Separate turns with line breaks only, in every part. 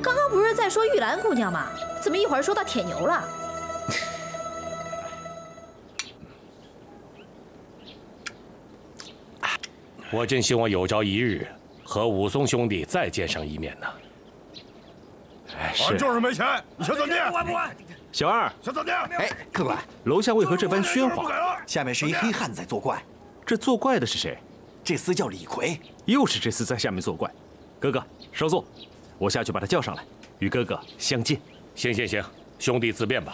刚刚不是在说玉兰姑娘吗？怎么一会儿说到铁牛了？
我真希望有朝一日和武松兄弟再见上一面呢。
俺就是没钱，你想怎地？
不管。
小二，
想怎地？
哎，客官，
楼下为何这般喧哗？
下面是一黑汉子在作怪。
这作怪的是谁？
这厮叫李逵。
又是这厮在下面作怪。哥哥，稍坐，我下去把他叫上来，与哥哥相见。
行，兄弟自便吧。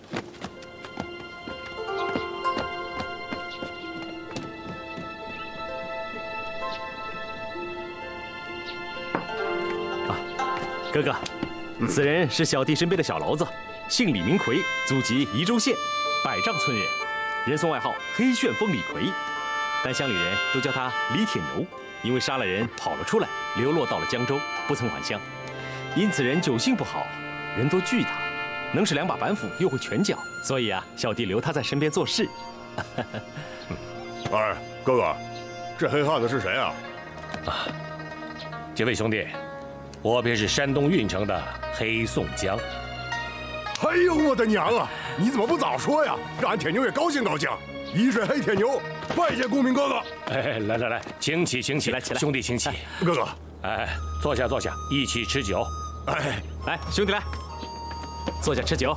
哥哥，此人是小弟身边的小痨子，姓李名奎，祖籍宜州县百丈村人，人送外号黑旋风李逵，但乡里人都叫他李铁牛，因为杀了人跑了出来，流落到了江州，不曾还乡。因此人酒性不好，人都惧他，能使2把板斧，又会拳脚，所以啊，小弟留他在身边做事。
哎，哥哥，这黑汉子是谁啊？
这位兄弟。我便是山东运城的黑宋江。
哎呦，我的娘啊！你怎么不早说呀？让俺铁牛也高兴高兴。一水黑铁牛，拜见公明哥哥。
哎，来，请起，
起来，
兄弟请起。
哥哥，
哎，坐下，一起吃酒。
哎，
来，兄弟来，坐下吃酒。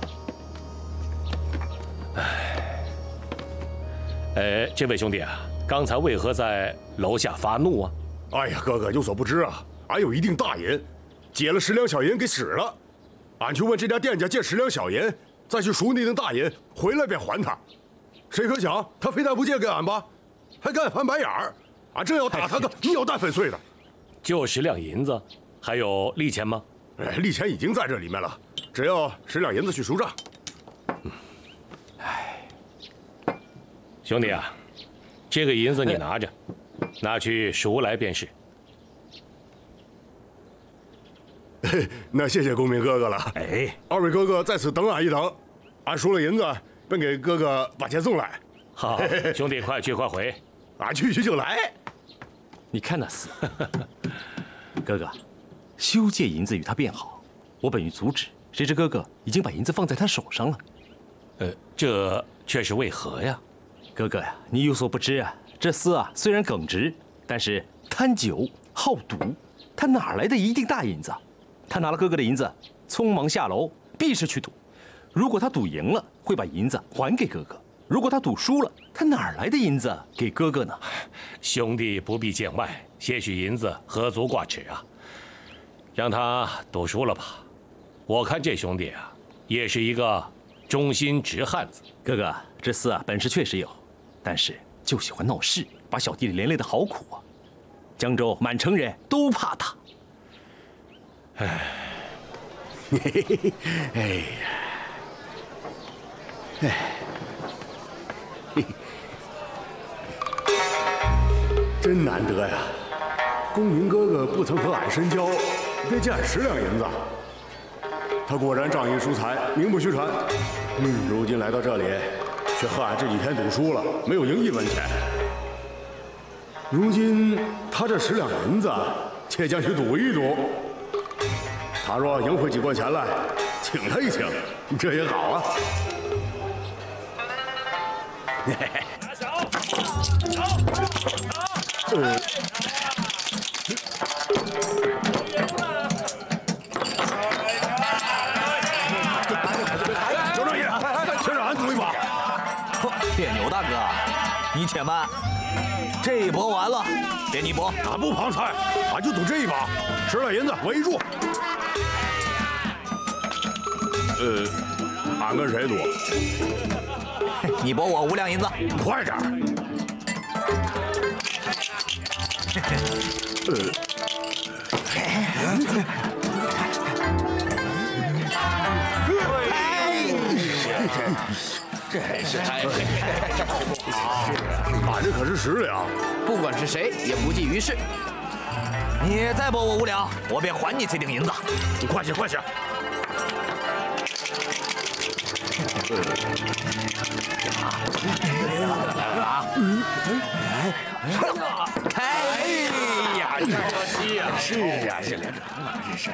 这位兄弟啊，刚才为何在楼下发怒啊？
哎呀，哥哥有所不知啊。俺有一锭大银，借了10两小银给使了。俺去问这家店家借10两小银，再去赎那锭大银，回来便还他。谁可想他非但不借给俺吧，还敢翻白眼儿。俺正要打他个尿蛋粉碎的。
就10两银子，还有利钱吗？
哎，利钱已经在这里面了，只要10两银子去赎账。
兄弟啊，这个银子你拿着，拿去赎来便是。
那谢谢公明哥哥了。
哎，
二位哥哥在此等俺一等，俺赎了银子，便给哥哥把钱送来。
好，兄弟快去快回，
俺去就来。
你看那厮，哥哥，休借银子与他便好。我本欲阻止，谁知哥哥已经把银子放在他手上了。
这却是为何呀？
哥哥呀，你有所不知啊，这厮啊虽然耿直，但是贪酒好赌，他哪来的一锭大银子？他拿了哥哥的银子，匆忙下楼，必是去赌。如果他赌赢了，会把银子还给哥哥；如果他赌输了，他哪来的银子给哥哥呢？
兄弟不必见外，些许银子何足挂齿啊！让他赌输了吧。我看这兄弟啊，也是一个忠心直汉子。
哥哥，这厮啊本事确实有，但是就喜欢闹事，把小弟连累的好苦啊！江州满城人都怕他。
哎，哎呀，真难得呀！公明哥哥不曾和俺深交，便借俺10两银子。他果然仗义疏财，名不虚传。如今来到这里，却和俺这几天赌输了，没有赢1文钱。如今他这10两银子，且将去赌一赌。他若赢回几贯钱来，请他一请，这也好啊。
打手，
刘正义，先让俺赌一把。
铁牛大哥，你且慢，这一搏完了，给你搏。
俺不旁菜，俺就赌这一把，10两银子围住。俺跟谁赌？
你搏我5两银子，
快点！
真是太……
俺这可是10两，
不管是谁，也不计于事。你再搏我5两，我便还你这锭银子。
快些，快些！
哎呀，
可惜呀！
是呀，这连着哪是谁？